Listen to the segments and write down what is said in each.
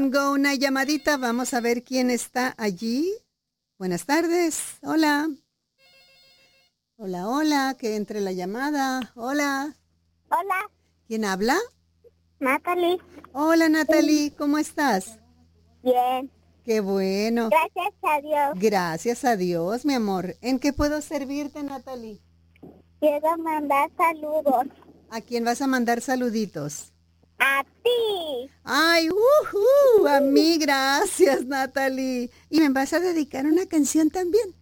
Tengo una llamadita, vamos a ver quién está allí. Buenas tardes, hola. Hola, hola, que entre la llamada. Hola. Hola, ¿Quién habla? Natalie. Hola, Natalie, ¿cómo estás? Bien, Qué bueno. gracias a Dios. Gracias a Dios, mi amor. ¿En qué puedo servirte, Natalie? Quiero mandar saludos ¿A quién vas a mandar saluditos? a ti. Ay, a mí, gracias, Natalie. ¿Y me vas a dedicar una canción también?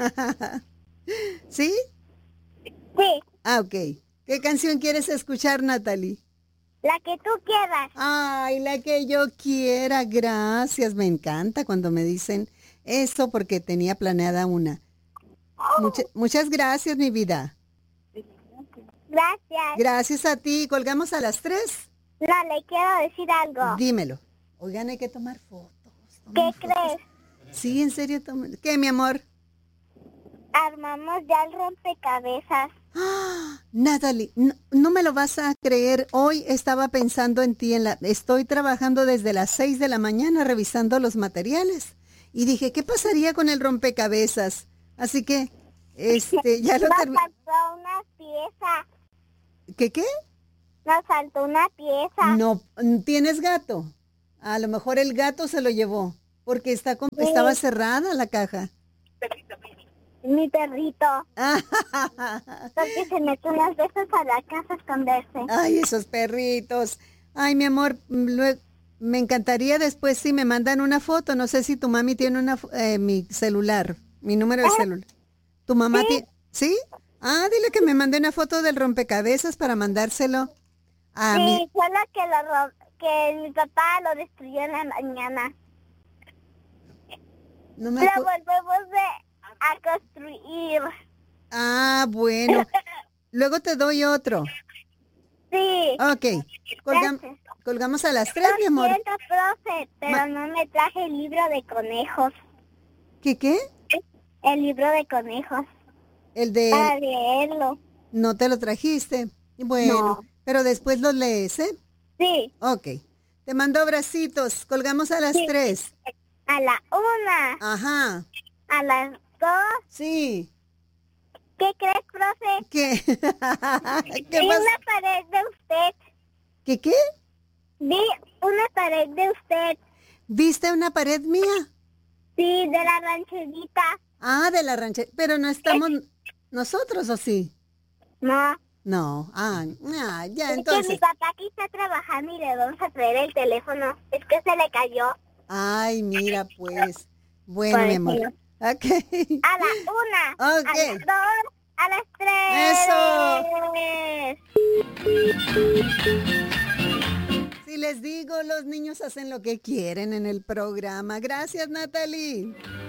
¿Sí? Sí, Ah, ok. ¿Qué canción quieres escuchar, Natalie? la que tú quieras. Ay, la que yo quiera, gracias. Me encanta cuando me dicen eso porque tenía planeada una. Muchas gracias, mi vida. Gracias. Gracias a ti. ¿Colgamos a las 3? No, le quiero decir algo. Dímelo. Oigan, hay que tomar fotos. ¿Qué Tomen fotos. crees? Sí, en serio, tomen. ¿Qué, mi amor? Armamos ya el rompecabezas. ¡Ah! Natalie, no me lo vas a creer. Hoy estaba pensando en ti. Estoy trabajando desde las 6 de la mañana revisando los materiales. Y dije, ¿qué pasaría con el rompecabezas? Así que, ya lo Nos terminé. faltó una pieza. ¿Qué? Nos faltó una pieza. No, ¿tienes gato? A lo mejor el gato se lo llevó, porque estaba cerrada la caja. Mi perrito. Porque se mete unas veces a la casa a esconderse. Ay, esos perritos. Ay, mi amor, me encantaría después si me mandan una foto. No sé si tu mami tiene mi celular, mi número de celular. ¿Tu mamá tiene? ¿Sí? Ah, dile que me mande una foto del rompecabezas para mandárselo a Sí, mi... fue lo que mi papá lo destruyó en la mañana. No me Lo acu- volvemos a construir. Ah, bueno. Luego te doy otro. Sí. Ok. Gracias. Colgamos a las 3, mi Lo amor. siento, profe, pero no me traje el libro de conejos. ¿Qué? El libro de conejos. El de... Para leerlo. ¿No te lo trajiste? Bueno, No. pero después los lees, ¿eh? Sí. Ok. Te mando abracitos. Colgamos a las Sí. 3. A la 1. Ajá. A las 2. Sí. ¿Qué crees, profe? ¿Qué? ¿Qué Vi pasa? una pared de usted. ¿Qué? Vi una pared de usted. ¿Viste una pared mía? Sí, de la rancherita. Ah, de la ranchera. Pero no estamos nosotros, ¿o sí? No. No. Ya, Es que mi entonces. papá aquí está trabajando y le vamos a traer el teléfono. Es que se le cayó. Ay, mira, pues. Bueno, mi amor. Ok. A la 1. Ok. A las 2. A las 3. Si les digo, los niños hacen lo que quieren en el programa. Gracias, Natalie.